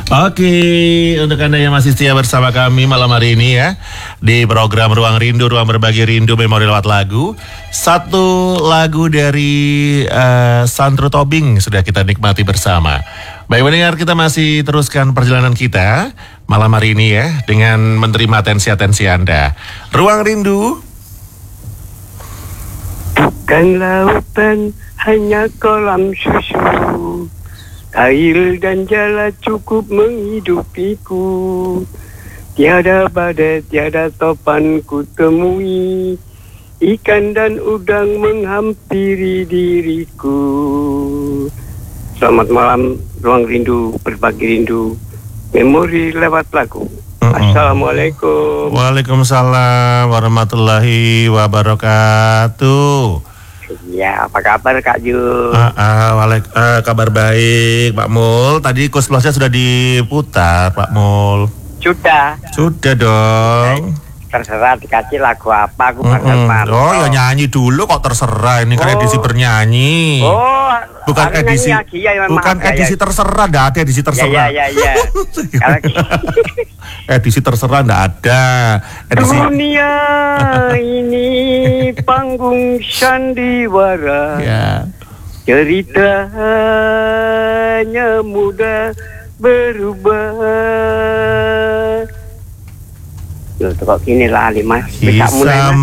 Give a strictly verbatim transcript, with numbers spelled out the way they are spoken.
Oke, untuk Anda yang masih setia bersama kami malam hari ini ya, di program Ruang Rindu, Ruang Berbagi Rindu Memori Lewat Lagu. Satu lagu dari uh, Sandro Tobing sudah kita nikmati bersama. Baik pendengar, kita masih teruskan perjalanan kita malam hari ini ya, dengan menerima atensi-atensi Anda. Ruang Rindu. Bukan lautan, hanya kolam susu. Air dan jala cukup menghidupiku. Tiada badai, tiada topan ku temui. Ikan dan udang menghampiri diriku. Selamat malam, Ruang Rindu, Berbagi Rindu, Memori Lewat Lagu. Mm-mm. Assalamualaikum. Waalaikumsalam warahmatullahi wabarakatuh. Ya, apa kabar Kak Ju? Ah, ah, walaik, ah, kabar baik, Pak Mul. Tadi Kusplosnya sudah diputar, Pak Mul. Sudah. Sudah dong. Terserah dikasih lagu apa, aku bakal Mm-mm. pantau. Oh ya nyanyi dulu kok terserah. Ini kan Oh. edisi bernyanyi. Oh, bukan harus edisi, nyanyi lagi, ya, bukan maaf, ya, edisi ya. terserah. Nggak ada edisi terserah. Ya, ya, ya, ya. Edisi terserah nggak ada. Edisi. Dunia ini panggung sandiwara. Ya. Ceritanya mudah berubah. Loh, kok gini lali mas? Bisa mulai mas?